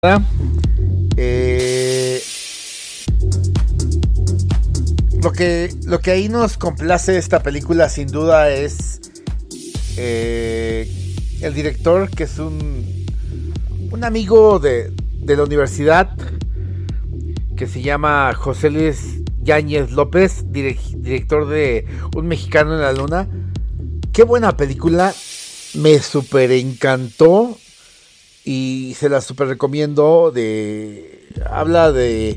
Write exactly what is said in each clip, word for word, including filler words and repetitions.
Eh, lo que lo que ahí nos complace esta película sin duda es eh, el director, que es un un amigo de, de la universidad, que se llama José Luis Yáñez López, direc- director de Un Mexicano en la Luna. Qué buena película, me super encantó y se la super recomiendo. De habla de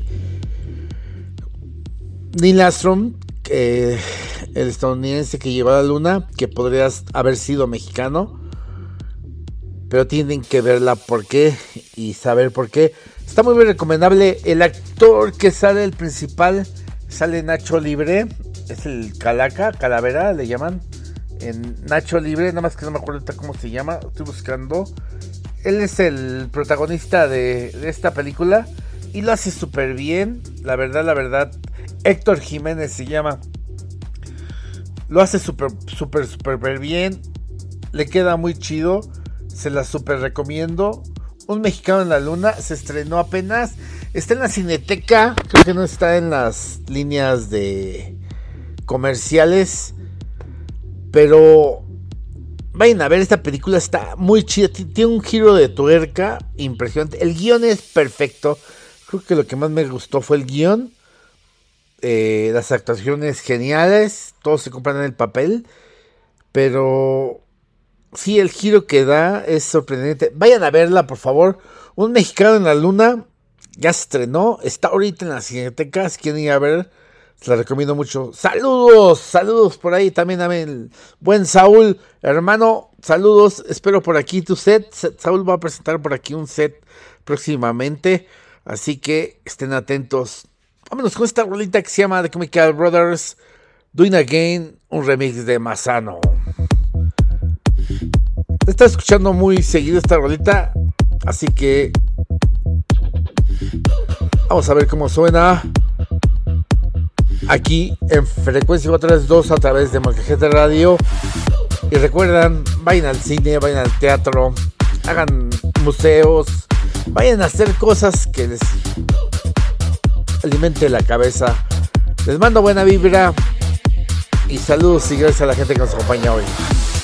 Neil Armstrong, eh, el estadounidense que llegó a la luna, que podría haber sido mexicano, pero tienen que verla por qué y saber por qué. Está muy, muy recomendable. El actor que sale, el principal, sale Nacho Libre, es el Calaca, Calavera le llaman, en Nacho Libre, nada más que no me acuerdo cómo se llama, estoy buscando. Él es el protagonista de, de esta película y lo hace súper bien, la verdad, la verdad. Héctor Jiménez se llama, lo hace súper, súper, súper bien, le queda muy chido, se la súper recomiendo. Un Mexicano en la Luna se estrenó apenas, está en la Cineteca, creo que no está en las líneas de comerciales, pero vayan a ver esta película, está muy chida, tiene un giro de tuerca impresionante, el guión es perfecto, creo que lo que más me gustó fue el guión, eh, las actuaciones geniales, todos se compran en el papel, pero sí, el giro que da es sorprendente. Vayan a verla, por favor. Un Mexicano en la Luna ya se estrenó, está ahorita en la Cineteca, si quieren ir a ver, se la recomiendo mucho. Saludos, saludos por ahí también a el buen Saúl, hermano, saludos, espero por aquí tu set. Saúl va a presentar por aquí un set próximamente, así que estén atentos. Vámonos con esta rolita que se llama The Chemical Brothers, Doing Again, un remix de Mazano. Está escuchando muy seguido esta rolita, así que vamos a ver cómo suena aquí en Frecuencia cuatro tres dos a través de Molcajete Radio. Y recuerdan, vayan al cine, vayan al teatro, hagan museos, vayan a hacer cosas que les alimente la cabeza. Les mando buena vibra y saludos y gracias a la gente que nos acompaña hoy.